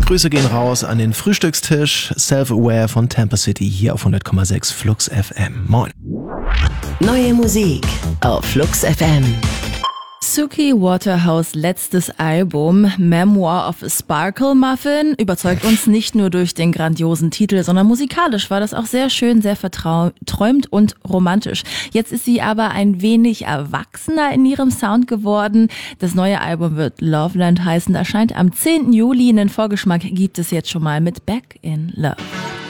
Grüße gehen raus an den Frühstückstisch. Self-Aware von Tampa City hier auf 100,6 Flux FM. Moin. Neue Musik auf Flux FM. Suki Waterhouse letztes Album Memoir of a Sparkle Muffin überzeugt uns nicht nur durch den grandiosen Titel, sondern musikalisch war das auch sehr schön, sehr verträumt und romantisch. Jetzt ist sie aber ein wenig erwachsener in ihrem Sound geworden. Das neue Album wird Loveland heißen, erscheint am 10. Juli. Einen Vorgeschmack gibt es jetzt schon mal mit Back in Love.